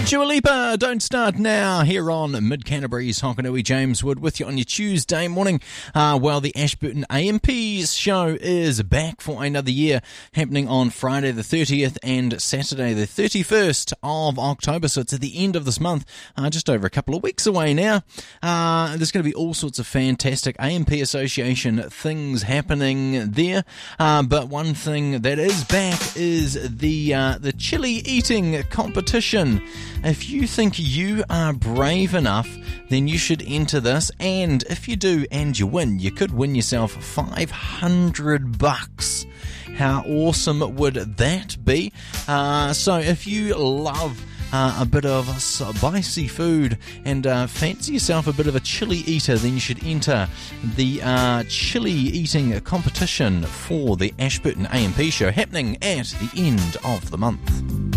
Dua Lipa, Don't Start Now, here on Mid Canterbury's Hokanui. James Wood with you on your Tuesday morning. Well, the Ashburton AMP's show is back for another year, happening on Friday the 30th and Saturday the 31st of October. So it's at the end of this month, just over a couple of weeks away now. There's going to be all sorts of fantastic AMP Association things happening there. But one thing that is back is the chili eating competition. If you think you are brave enough, then you should enter this, and if you do and you win, you could win yourself $500. How awesome would that be? So if you love a bit of spicy food and fancy yourself a bit of a chili eater, then you should enter the chili eating competition for the Ashburton AMP show, happening at the end of the month.